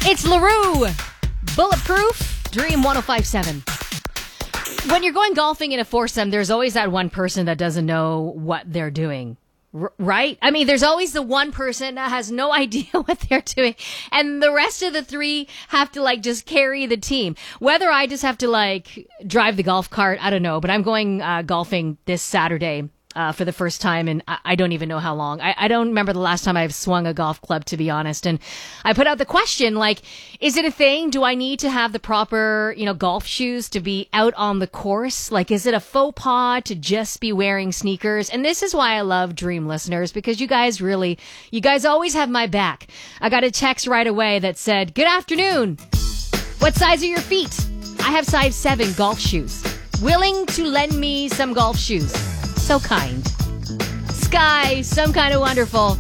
It's LaRue. Bulletproof, Dream 105.7. When you're going golfing in a foursome, there's always that one person that doesn't know what they're doing. Right? I mean, there's always the one person that has no idea what they're doing. And the rest of the three have to just carry the team. Whether I just have to drive the golf cart, I don't know. But I'm going golfing this Saturday. For the first time, and I don't even know how long. I don't remember the last time I've swung a golf club, to be honest. And I put out the question, is it a thing? Do I need to have the proper, golf shoes to be out on the course? Is it a faux pas to just be wearing sneakers? And this is why I love Dream listeners, because you guys always have my back. I got a text right away that said, "Good afternoon. What size are your feet? I have size 7 golf shoes. Willing to lend me some golf shoes?" So kind. Sky, some kind of wonderful.